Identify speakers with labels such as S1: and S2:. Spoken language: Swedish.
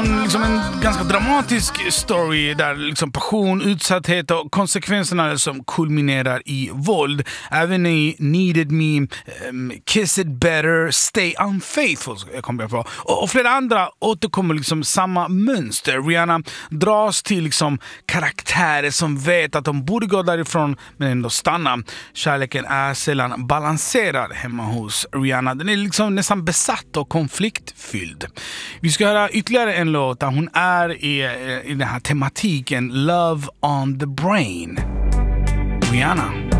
S1: liksom en ganska dramatisk story där liksom passion, utsatthet och konsekvenserna som kulminerar i våld. Även i Needed Me, Kiss It Better, Stay Unfaithful kommer jag på. Och flera andra återkommer liksom samma mönster. Rihanna dras till liksom karaktärer som vet att de borde gå därifrån men ändå stanna. Kärleken är sällan balanserad hemma hos Rihanna. Den är liksom nästan besatt och konfliktfylld. Vi ska höra ytterligare en låt där hon är i den här tematiken Love on the Brain. Rihanna.